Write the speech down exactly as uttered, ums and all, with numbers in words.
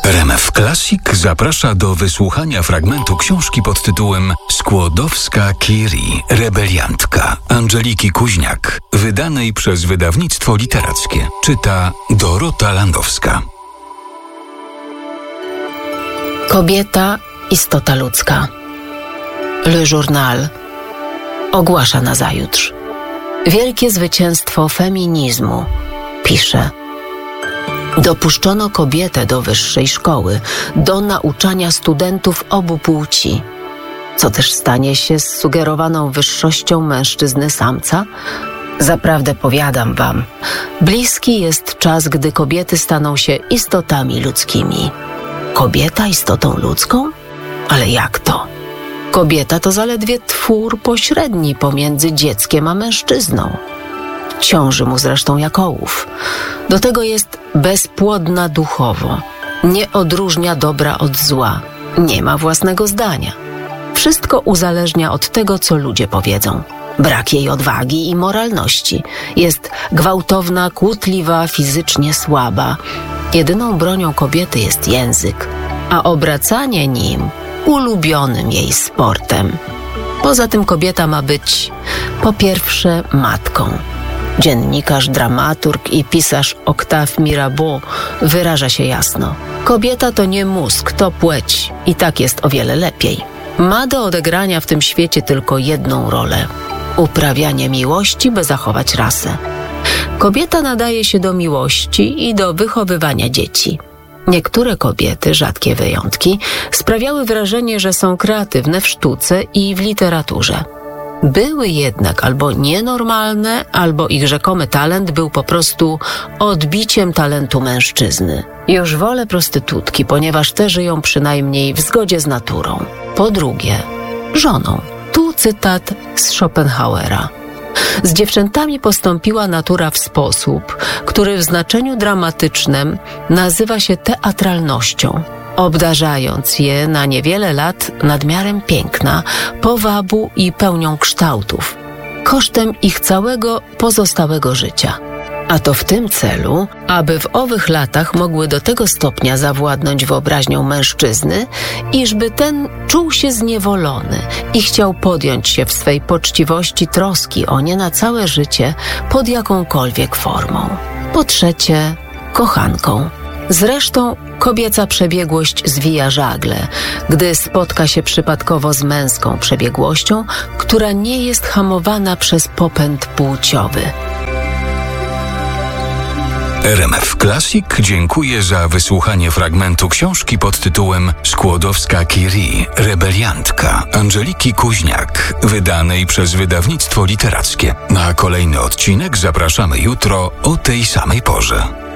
R M F Classic zaprasza do wysłuchania fragmentu książki pod tytułem Skłodowska-Curie, rebeliantka Angeliki Kuźniak, wydanej przez wydawnictwo literackie. Czyta Dorota Landowska. Kobieta, istota ludzka. Le Journal ogłasza nazajutrz. Wielkie zwycięstwo feminizmu, pisze. Dopuszczono kobietę do wyższej szkoły, do nauczania studentów obu płci. Co też stanie się z sugerowaną wyższością mężczyzny samca? Zaprawdę powiadam wam, bliski jest czas, gdy kobiety staną się istotami ludzkimi. Kobieta istotą ludzką? Ale jak to? Kobieta to zaledwie twór pośredni pomiędzy dzieckiem a mężczyzną. Ciąży mu zresztą jak ołów. Do tego jest bezpłodna duchowo. Nie odróżnia dobra od zła. Nie ma własnego zdania. Wszystko uzależnia od tego, co ludzie powiedzą. Brak jej odwagi i moralności. Jest gwałtowna, kłótliwa, fizycznie słaba. Jedyną bronią kobiety jest język, a obracanie nim ulubionym jej sportem. Poza tym kobieta ma być, po pierwsze, matką. Dziennikarz, dramaturg i pisarz Octave Mirabeau wyraża się jasno. Kobieta to nie mózg, to płeć i tak jest o wiele lepiej. Ma do odegrania w tym świecie tylko jedną rolę. Uprawianie miłości, by zachować rasę. Kobieta nadaje się do miłości i do wychowywania dzieci. Niektóre kobiety, rzadkie wyjątki, sprawiały wrażenie, że są kreatywne w sztuce i w literaturze. Były jednak albo nienormalne, albo ich rzekomy talent był po prostu odbiciem talentu mężczyzny. Już wolę prostytutki, ponieważ te żyją przynajmniej w zgodzie z naturą. Po drugie, żoną. Tu cytat z Schopenhauera. Z dziewczętami postąpiła natura w sposób, który w znaczeniu dramatycznym nazywa się teatralnością, obdarzając je na niewiele lat nadmiarem piękna, powabu i pełnią kształtów, kosztem ich całego pozostałego życia. A to w tym celu, aby w owych latach mogły do tego stopnia zawładnąć wyobraźnią mężczyzny, iżby ten czuł się zniewolony i chciał podjąć się w swej poczciwości troski o nie na całe życie pod jakąkolwiek formą. Po trzecie, kochanką. Zresztą kobieca przebiegłość zwija żagle, gdy spotka się przypadkowo z męską przebiegłością, która nie jest hamowana przez popęd płciowy. R M F Classic dziękuję za wysłuchanie fragmentu książki pod tytułem Skłodowska-Curie, rebeliantka Angeliki Kuźniak, wydanej przez wydawnictwo literackie. Na kolejny odcinek zapraszamy jutro o tej samej porze.